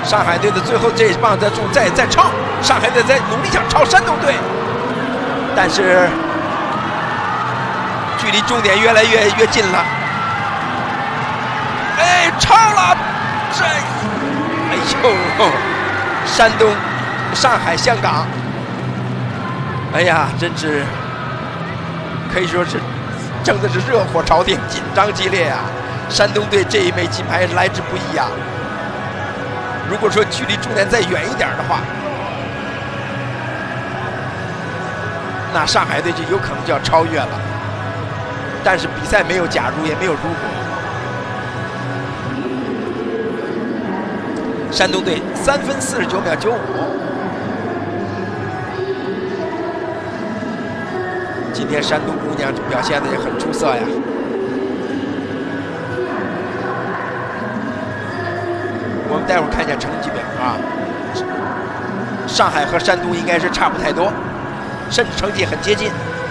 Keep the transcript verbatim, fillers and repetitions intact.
上海队的最后这一棒在中在在超，上海队在努力想超山东队，但是距离终点越来越越近了。哎，超了！这，哎呦，山东、上海、香港，哎呀，真是可以说是争的是热火朝天，紧张激烈啊！山东队这一枚金牌来之不易啊！如果说距离终点再远一点的话，那上海队就有可能就要超越了。但是比赛没有假如，也没有如果。山东队三分四十九秒九五，今天山东姑娘表现的也很出色呀。我们待会儿看一下成绩表啊，上海和山东应该是差不太多，甚至成绩很接近。